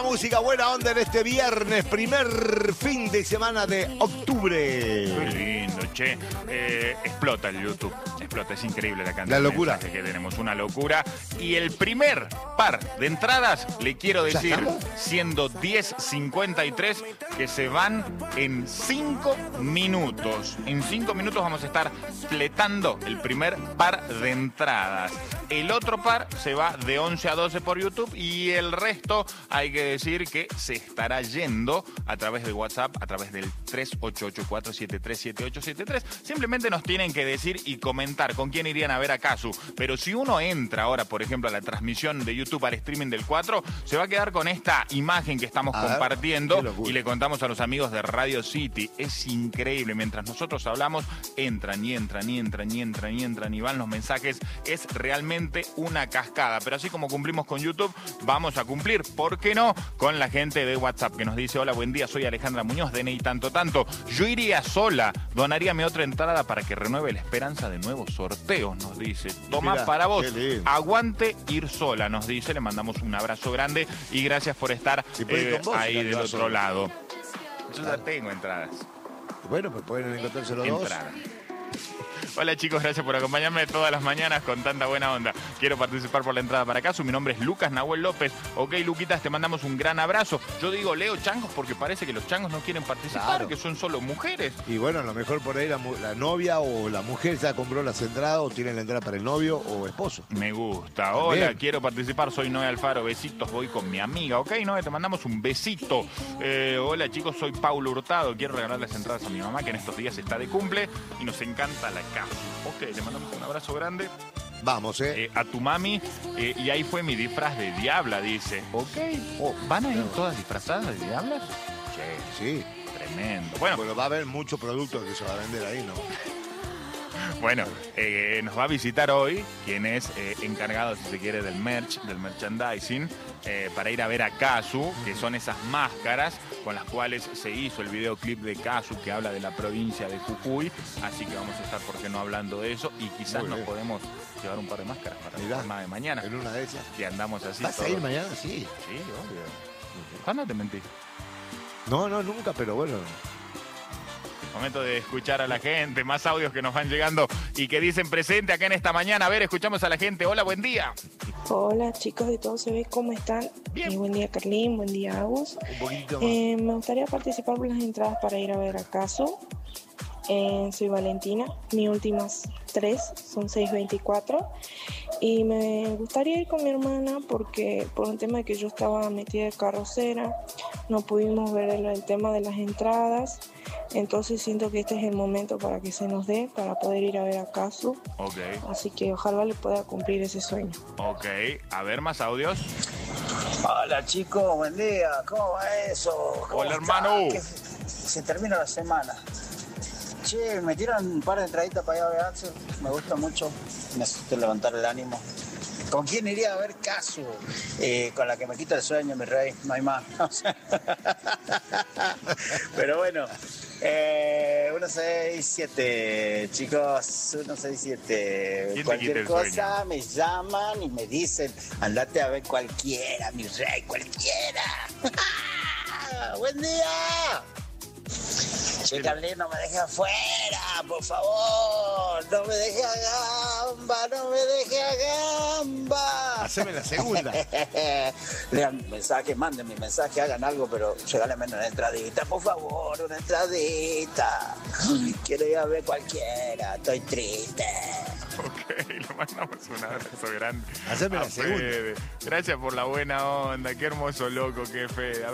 música, buena onda en este viernes, primer fin de semana de octubre. Qué lindo, che. Explota el YouTube. Explota, es increíble la cantidad La locura que tenemos, una locura. Y el primer par de entradas, le quiero decir, siendo 10:53, que se van en 5 minutos. En 5 minutos vamos a estar fletando el primer par de entradas. El otro par se va de 11 a 12 por YouTube y el resto hay que decir que se estará yendo a través de WhatsApp, a través del 3884737873. Simplemente nos tienen que decir y comentar con quién irían a ver a Casu. Pero si uno entra ahora, por ejemplo, a la transmisión de YouTube, al streaming del 4, se va a quedar con esta imagen que estamos compartiendo y le contamos a los amigos de Radio City. Es increíble. Mientras nosotros hablamos, entran y van los mensajes. Es realmente una cascada. Pero así como cumplimos con YouTube, vamos a cumplir, ¿por qué no?, con la gente de WhatsApp que nos dice: hola, buen día, soy Alejandra Muñoz, DNI tanto. Yo iría sola, donaría mi otra entrada para que renueve la esperanza de nuevos sorteos, nos dice. Tomá para vos, aguante ir sola, nos dice. Le mandamos un abrazo grande y gracias por estar ahí del otro lado. Yo ya tengo entradas. Bueno, pues pueden encontrarse los dos. Hola chicos, gracias por acompañarme todas las mañanas con tanta buena onda. Quiero participar por la entrada para Casu. Mi nombre es Lucas Nahuel López. Ok, Luquitas, te mandamos un gran abrazo. Yo digo Leo changos porque parece que los changos no quieren participar, que son solo mujeres. Y bueno, a lo mejor por ahí la novia o la mujer ya compró las entradas o tiene la entrada para el novio o esposo. Me gusta. Hola, quiero participar. Soy Noé Alfaro. Besitos, voy con mi amiga. Ok, Noé, te mandamos un besito. Hola chicos, soy Paulo Hurtado. Quiero regalar las entradas a mi mamá, que en estos días está de cumple y nos encanta la Casu. Ok, le mandamos un abrazo grande. Vamos, a tu mami. Y ahí fue mi disfraz de diabla, dice. Ok. ¿Van a ir todas disfrazadas de diablas? Sí. Tremendo. Bueno, va a haber mucho producto que se va a vender ahí, ¿no? Bueno, nos va a visitar hoy quien es encargado, si se quiere, del merchandising, para ir a ver a Casu, que son esas máscaras con las cuales se hizo el videoclip de Casu, que habla de la provincia de Jujuy. Así que vamos a estar, ¿por qué no?, hablando de eso. Y quizás nos podemos llevar un par de máscaras para la jornada de mañana. En una de esas. Y andamos así. ¿Vas a ir mañana? Sí. Sí, obvio. ¿Cuándo te mentí? No, nunca, pero bueno. Momento de escuchar a la gente, más audios que nos van llegando y que dicen presente acá en esta mañana. A ver, escuchamos a la gente. Hola, buen día. Hola chicos de Todo Se Ve, ¿cómo están? Bien. Buen día Carlín, buen día Agus. Un poquito más. Me gustaría participar por las entradas para ir a ver a Casu. Soy Valentina, mis últimas 3 son 624 y me gustaría ir con mi hermana porque por un tema de que yo estaba metida de carrocera no pudimos ver el tema de las entradas, entonces siento que este es el momento para que se nos dé para poder ir a ver a Casu. Así que ojalá le pueda cumplir ese sueño. Ok, a ver, más audios. Hola chicos, buen día, ¿cómo va eso? Hola hermano. Se termina la semana. Che, me tiran un par de entraditas para ir a ver a Axel. Me gusta mucho. Necesito levantar el ánimo. ¿Con quién iría a ver Casu? Con la que me quita el sueño, mi rey. No hay más. Pero bueno. 167, chicos. 167. Cualquier cosa me llaman y me dicen: andate a ver cualquiera, mi rey, cualquiera. ¡Buen día! Che, Carlín, no me dejes afuera, por favor. No me dejes a gamba. Haceme la segunda. Lean mensajes, manden mi mensaje, hagan algo, pero regálenme una entradita, por favor, una entradita. Quiero ir a ver cualquiera, estoy triste. Ok, le mandamos un abrazo grande. Haceme la segunda. Gracias por la buena onda, qué hermoso loco, qué fe.